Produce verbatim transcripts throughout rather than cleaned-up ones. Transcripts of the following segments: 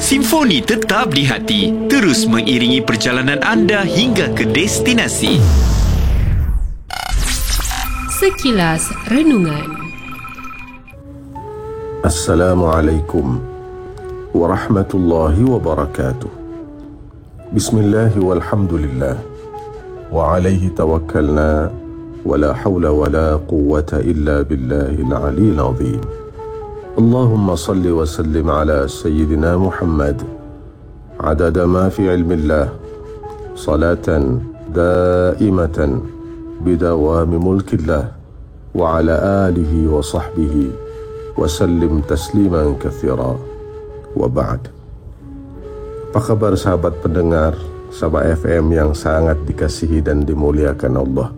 Simfoni tetap di hati, terus mengiringi perjalanan anda hingga ke destinasi. Sekilas Renungan. Assalamualaikum warahmatullahi wabarakatuh. Bismillah walhamdulillah wa alaihi tawakkalna wa la hawla wa la quwwata illa billahil aliyyil azim. Allahumma salli wa sallim ala sayyidina Muhammad adada ma fi ilmillah salatan daimatan bidawami mulkillah wa ala alihi wa sahbihi wa sallim tasliman kathira wa ba'd. Apa kabar sahabat pendengar Sabah F M yang sangat dikasihi dan dimuliakan Allah?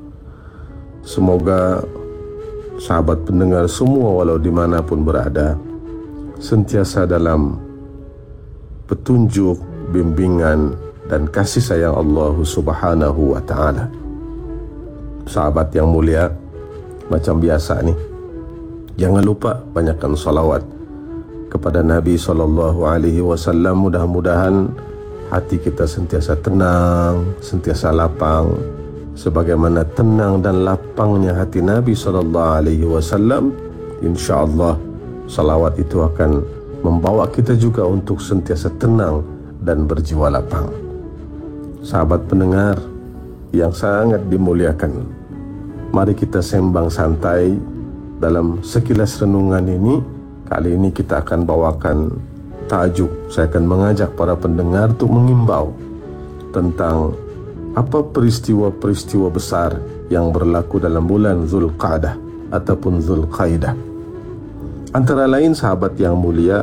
Semoga sahabat pendengar semua walau dimanapun berada sentiasa dalam petunjuk, bimbingan dan kasih sayang Allah Subhanahu wa ta'ala. Sahabat yang mulia, macam biasa nih, jangan lupa banyakkan salawat kepada Nabi sallallahu alaihi wasallam. Mudah-mudahan hati kita sentiasa tenang, sentiasa lapang, sebagaimana tenang dan lapangnya hati Nabi sallallahu alaihi wasallam. InsyaAllah salawat itu akan membawa kita juga untuk sentiasa tenang dan berjiwa lapang. Sahabat pendengar yang sangat dimuliakan, mari kita sembang santai dalam sekilas renungan ini. Kali ini kita akan bawakan tajuk. Saya akan mengajak para pendengar untuk mengimbau tentang apa peristiwa-peristiwa besar yang berlaku dalam bulan Zulqa'dah ataupun Zulqaidah. Antara lain sahabat yang mulia,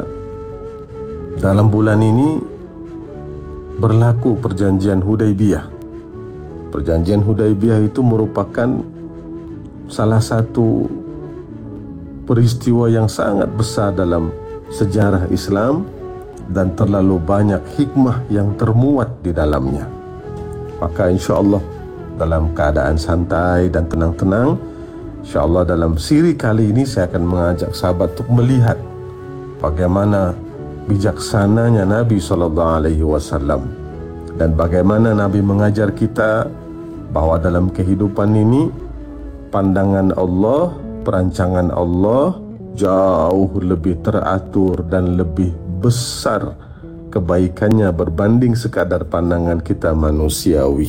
dalam bulan ini berlaku perjanjian Hudaybiyah. Perjanjian Hudaybiyah itu merupakan salah satu peristiwa yang sangat besar dalam sejarah Islam dan terlalu banyak hikmah yang termuat di dalamnya. Maka insyaAllah dalam keadaan santai dan tenang-tenang, insyaAllah dalam siri kali ini saya akan mengajak sahabat untuk melihat bagaimana bijaksananya Nabi sallallahu alaihi wasallam dan bagaimana Nabi mengajar kita bahawa dalam kehidupan ini pandangan Allah, perancangan Allah jauh lebih teratur dan lebih besar kebaikannya berbanding sekadar pandangan kita manusiawi.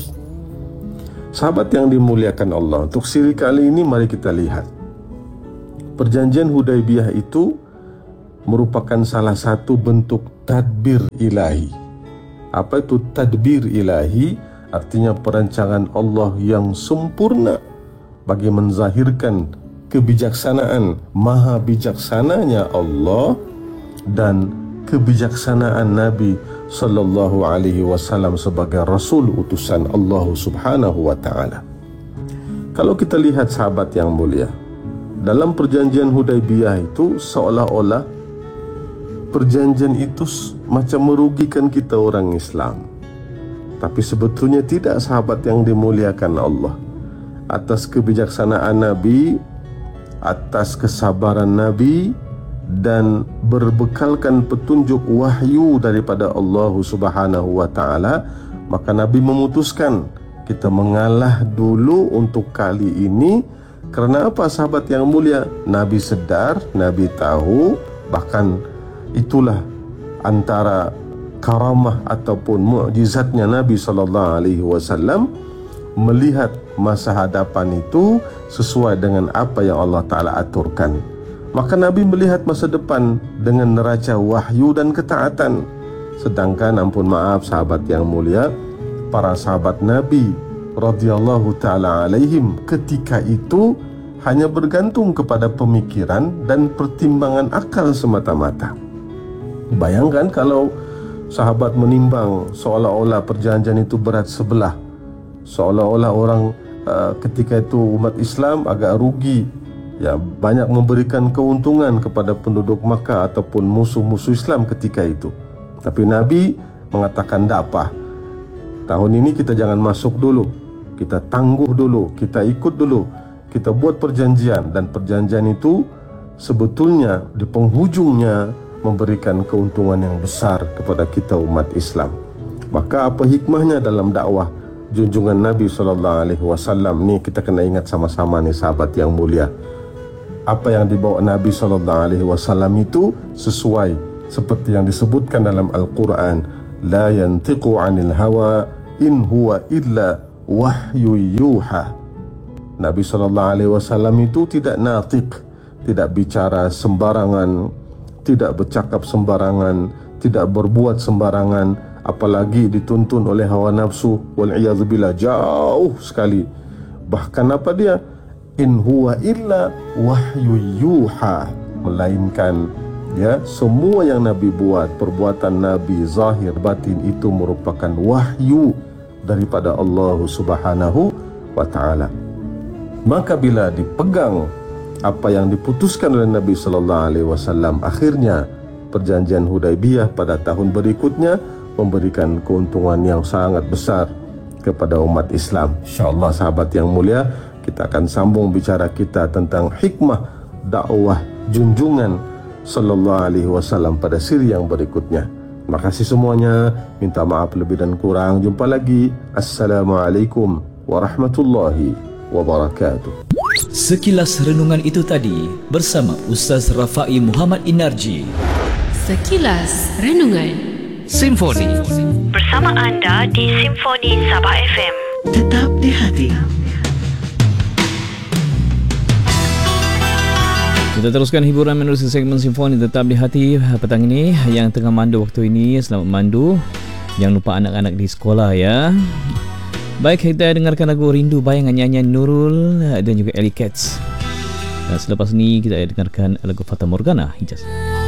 Sahabat yang dimuliakan Allah, untuk siri kali ini mari kita lihat perjanjian Hudaybiyah itu merupakan salah satu bentuk tadbir ilahi. Apa itu tadbir ilahi? Artinya perancangan Allah yang sempurna bagi menzahirkan kebijaksanaan, maha bijaksananya Allah dan kebijaksanaan Nabi sallallahu alaihi wasallam sebagai rasul utusan Allah Subhanahu wa taala. Kalau kita lihat sahabat yang mulia, dalam perjanjian Hudaybiyah itu seolah-olah perjanjian itu macam merugikan kita orang Islam. Tapi sebetulnya tidak, sahabat yang dimuliakan Allah. Atas kebijaksanaan Nabi, atas kesabaran Nabi dan berbekalkan petunjuk wahyu daripada Allah Subhanahu wa taala, maka Nabi memutuskan kita mengalah dulu untuk kali ini. Kerana apa sahabat yang mulia? Nabi sedar, Nabi tahu, bahkan itulah antara karamah ataupun mukjizatnya Nabi sallallahu alaihi wasallam, melihat masa hadapan itu sesuai dengan apa yang Allah Ta'ala aturkan. Maka Nabi melihat masa depan dengan neraca wahyu dan ketaatan. Sedangkan, ampun maaf sahabat yang mulia, para sahabat Nabi radhiyallahu ta'ala alaihim ketika itu hanya bergantung kepada pemikiran dan pertimbangan akal semata-mata. Bayangkan kalau sahabat menimbang seolah-olah perjanjian itu berat sebelah, seolah-olah orang uh, ketika itu umat Islam agak rugi, ya, banyak memberikan keuntungan kepada penduduk Makkah ataupun musuh-musuh Islam ketika itu. Tapi Nabi mengatakan, tak apa, tahun ini kita jangan masuk dulu, kita tangguh dulu, kita ikut dulu, kita buat perjanjian. Dan perjanjian itu sebetulnya di penghujungnya memberikan keuntungan yang besar kepada kita umat Islam. Maka apa hikmahnya dalam dakwah junjungan Nabi sallallahu alaihi wasallam ni? Kita kena ingat sama-sama ni sahabat yang mulia. Apa yang dibawa Nabi sallallahu alaihi wasallam itu sesuai seperti yang disebutkan dalam Al-Quran, la yantiqu 'anil hawa in huwa illa wahyu yuha. Nabi sallallahu alaihi wasallam itu tidak natiq, tidak bicara sembarangan, tidak bercakap sembarangan, tidak berbuat sembarangan, apalagi dituntun oleh hawa nafsu, wal iyadzubillah, jauh sekali. Bahkan apa dia? In huwa illa wahyu yuha, melainkan ya, semua yang Nabi buat, perbuatan Nabi zahir batin itu merupakan wahyu daripada Allah Subhanahu wa taala. Maka bila dipegang apa yang diputuskan oleh Nabi sallallahu alaihi wasallam, akhirnya perjanjian Hudaibiyah pada tahun berikutnya memberikan keuntungan yang sangat besar kepada umat Islam. Insya-Allah sahabat yang mulia, kita akan sambung bicara kita tentang hikmah dakwah junjungan sallallahu alaihi wasallam pada siri yang berikutnya. Terima kasih semuanya. Minta maaf lebih dan kurang. Jumpa lagi. Assalamualaikum warahmatullahi wabarakatuh. Sekilas renungan itu tadi bersama Ustaz Rafai Muhammad Inarji. Sekilas Renungan Simfoni. Bersama anda di Simfoni Sabah F M. Tetap di hati. Kita teruskan hiburan menerusi segmen Simfoni Tetap di Hati petang ini. Yang tengah mandu waktu ini, selamat mandu. Jangan lupa anak-anak di sekolah ya. Baik, kita dengarkan lagu Rindu Bayangan nyanyian Nurul dan juga Ellie Cats. Dan selepas ini kita dengarkan lagu Fata Morgana, Hijaz.